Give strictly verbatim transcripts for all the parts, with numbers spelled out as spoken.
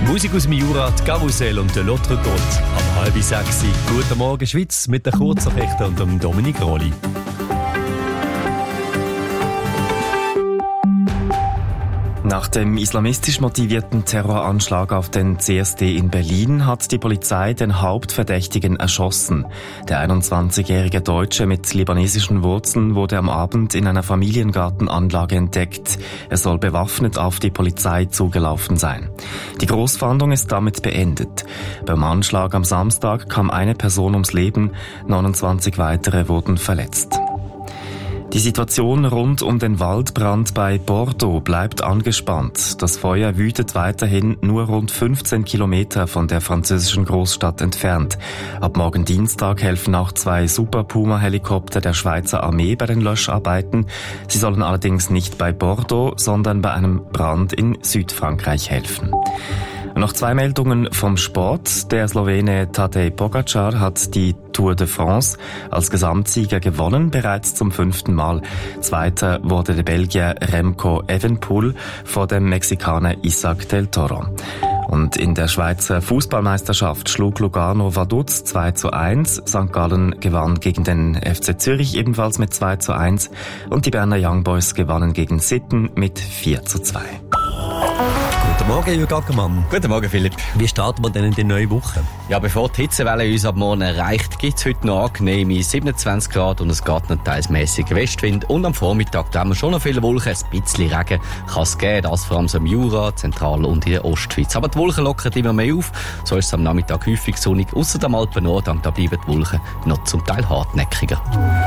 Musik aus dem Jura, die Karussell und der L'Autre Côte. Am halb sechs. Guten Morgen Schweiz mit den Kurznachrichten und dem Dominik Rolli. Nach dem islamistisch motivierten Terroranschlag auf den C S D in Berlin hat die Polizei den Hauptverdächtigen erschossen. Der einundzwanzigjährige Deutsche mit libanesischen Wurzeln wurde am Abend in einer Familiengartenanlage entdeckt. Er soll bewaffnet auf die Polizei zugelaufen sein. Die Großfahndung ist damit beendet. Beim Anschlag am Samstag kam eine Person ums Leben, neunundzwanzig weitere wurden verletzt. Die Situation rund um den Waldbrand bei Bordeaux bleibt angespannt. Das Feuer wütet weiterhin nur rund fünfzehn Kilometer von der französischen Großstadt entfernt. Ab morgen Dienstag helfen auch zwei Super Puma-Helikopter der Schweizer Armee bei den Löscharbeiten. Sie sollen allerdings nicht bei Bordeaux, sondern bei einem Brand in Südfrankreich helfen. Noch zwei Meldungen vom Sport. Der Slowene Tadej Pogačar hat die Tour de France als Gesamtsieger gewonnen, bereits zum fünften Mal. Zweiter wurde der Belgier Remco Evenepoel vor dem Mexikaner Isaac del Toro. Und in der Schweizer Fußballmeisterschaft schlug Lugano Vaduz zwei zu eins. Sankt Gallen gewann gegen den F C Zürich ebenfalls mit zwei zu eins. Und die Berner Young Boys gewannen gegen Sitten mit vier zu zwei. Guten Morgen, Jürgen Ackermann. Guten Morgen, Philipp. Wie starten wir denn in die neue Woche? Ja, bevor die Hitzewelle uns ab morgen erreicht, gibt es heute noch angenehme siebenundzwanzig Grad und es geht noch teils mäßiger Westwind. Und am Vormittag da haben wir schon noch viele Wolken, ein bisschen Regen kann es geben, das vor allem so im Jura, Zentral- und in der Ostschweiz. Aber die Wolken lockern immer mehr auf, so ist es am Nachmittag häufig sonnig, ausser am Alpen Nordland, da bleiben die Wolken noch zum Teil hartnäckiger.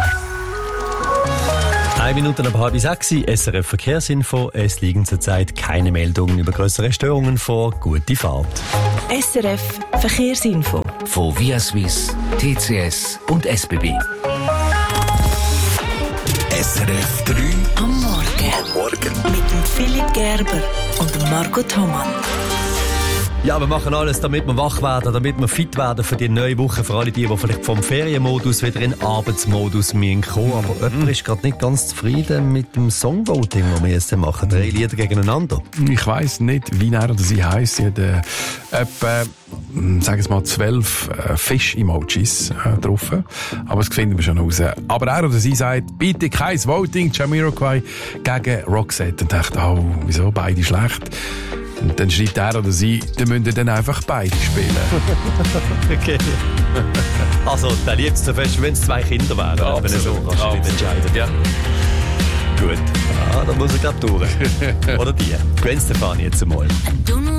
Eine Minute ab halb sechs, S R F Verkehrsinfo. Es liegen zurzeit keine Meldungen über grössere Störungen vor. Gute Fahrt. S R F Verkehrsinfo. Von Via Suisse, T C S und S B B. S R F drei Am Morgen. am Morgen. Mit dem Philipp Gerber und dem Marco Thomann. Ja, wir machen alles, damit wir wach werden, damit wir fit werden für die neue Woche. Für alle die, die vielleicht vom Ferienmodus wieder in den Arbeitsmodus kommen. Aber jemand ist gerade nicht ganz zufrieden mit dem Songvoting, das wir jetzt machen. Drei Lieder gegeneinander. Ich weiss nicht, wie er oder sie heisst. Sie hat äh, etwa, sagen wir mal, zwölf äh, Fisch-Emojis äh, drauf. Aber das finden wir schon raus. Aber er oder sie sagt, bitte kein Voting, Jamiroquai gegen Roxette. Und dachte, oh, wieso, beide schlecht. Und dann schreibt er oder sie, dann müssen wir dann einfach beide spielen. Okay. Also, dann liebt es so fest, wenn es zwei Kinder wären. Ja, wenn so kannst du dich entscheiden. Ja. Gut. Ah, dann muss ich glaube durch. Oder die. Gwen Stefani jetzt einmal.